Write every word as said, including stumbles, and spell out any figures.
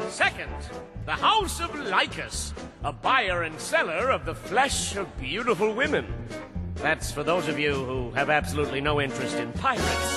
Second, the House of Lycus, a buyer and seller of the flesh of beautiful women. That's for those of you who have absolutely no interest in pirates.